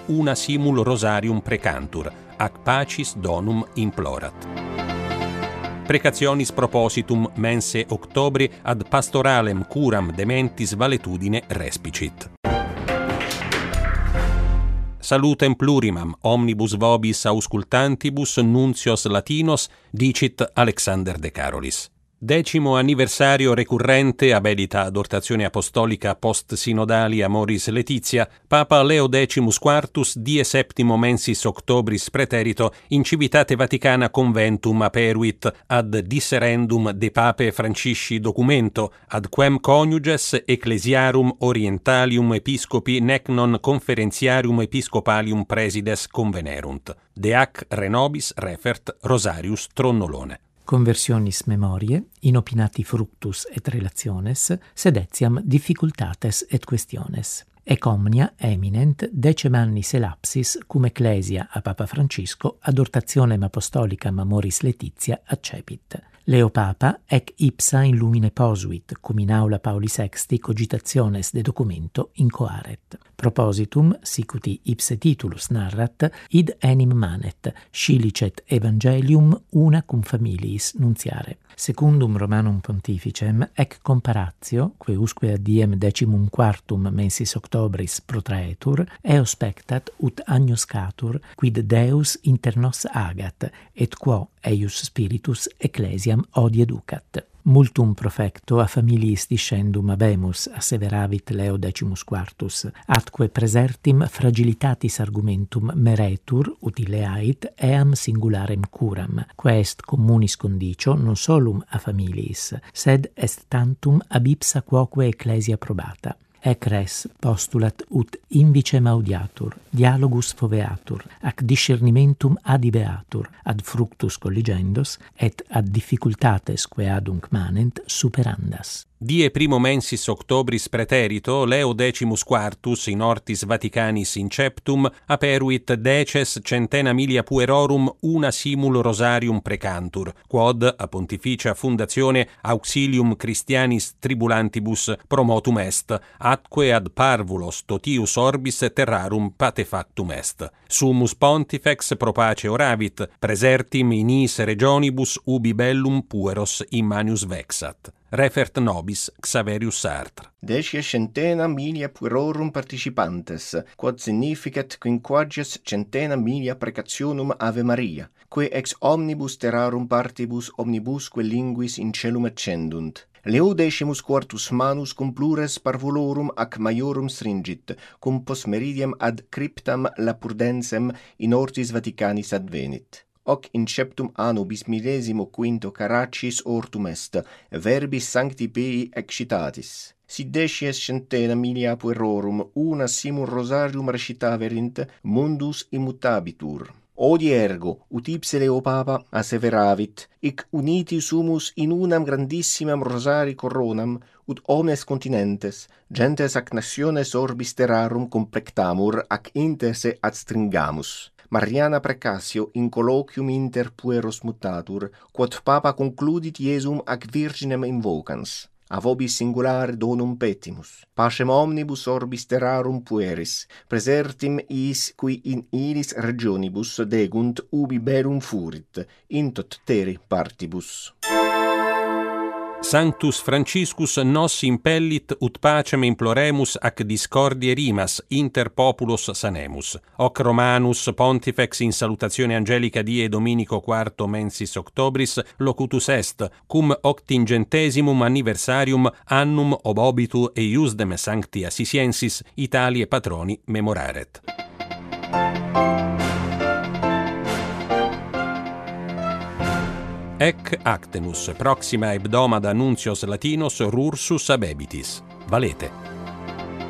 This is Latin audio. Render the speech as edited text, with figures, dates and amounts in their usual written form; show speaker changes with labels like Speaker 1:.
Speaker 1: una simul rosarium precantur, ac pacis donum implorat. Precationis propositum mense octobri ad pastoralem curam dementis valetudine respicit. Salutem plurimam, omnibus vobis auscultantibus nuncios latinos, dicit Alexander de Carolis. 10° anniversario recurrente abedita adortazione apostolica post-sinodali Amoris Laetitia, Papa Leo XIV die 7 mensis octobris preterito in civitate Vaticana conventum aperuit ad disserendum de Pape Francisci documento, ad quem coniuges ecclesiarum orientalium episcopi nec non conferentiarium episcopalium presides convenerunt. De ac renobis refert Rosarius Tronnolone.
Speaker 2: Conversionis memoriae, inopinati fructus et relationes, sed difficultates et questiones. Ec omnia eminent 10 annis elapsis cum Ecclesia a Papa Francisco adortationem apostolicam Amoris Laetitia accepit. Leo Papa ec ipsa in lumine posuit, cum in aula Pauli VI cogitationes de documento incoaret. Propositum, sicuti ipse titulus narrat, id enim manet, scilicet evangelium una cum familiis nuntiare. Secundum Romanum Pontificem, ec comparatio, que usque ad diem 14 mensis octobris protraetur, eo spectat ut agnoscatur, quid Deus inter nos agat, et quo eius spiritus ecclesiam odi educat. Multum profecto a familiis discendum habemus, asseveravit Leo XIV, atque presertim fragilitatis argumentum meretur, utileait, eam singularem curam, quae est communis condicio non solum a familiis, sed est tantum ab ipsa quoque ecclesia probata. Ec res postulat ut invicem audiatur, dialogus foveatur, ac discernimentum adibeatur, ad fructus colligendos, et ad difficultates quae adunc manent superandas.
Speaker 1: Die 1 mensis octobris preterito, Leo XIV in ortis Vaticanis inceptum aperuit deces centena milia puerorum una simul rosarium precantur, quod a pontificia fundazione auxilium Christianis tribulantibus promotum est, atque ad parvulos totius orbis terrarum patefactum est. Summus pontifex pro pace oravit, presertim in is regionibus ubi bellum pueros immanius vexat. Refert nobis Xaverius Sartre.
Speaker 3: 10 centena milia puerorum participantes, quod significat quinquages centena milia precationum Ave Maria, quae ex omnibus terrarum partibus omnibusque linguis in celum accendunt. Leo XIV manus cum plures parvulorum ac maiorum stringit, cum post meridiem ad cryptam Lapurdensem in ortis Vaticanis advenit. Hoc in septum anno bis 15 caracis ortum est, verbis sancti Pei excitatis. Si 10 centena milia puerorum una simul rosarium recitaverint, mundus immutabitur. Odi ergo, ut ipse Leo Papa asseveravit, hic uniti sumus in unam grandissimam rosari coronam, ut omnes continentes, gentes ac nationes orbis terrarum complectamur ac inter se adstringamus. Mariana Precasio in colloquium inter pueros mutatur, quod Papa concludit Iesum ac Virginem invocans. A vobis singulare donum petimus. Pacem omnibus orbis terrarum pueris, presertim is qui in iris regionibus degunt ubi bellum furit, in tot terre partibus.
Speaker 1: Sanctus Franciscus nos impellit ut pacem imploremus ac discordie rimas inter populos sanemus. Hoc Romanus Pontifex in salutatione angelica die Dominico IV mensis octobris locutus est, cum 80º anniversarium annum obobitu eiusdem sancti Assisiensis Italiae patroni memoraret. Ec actenus, proxima hebdomada nuncios latinos rursus abebitis. Valete.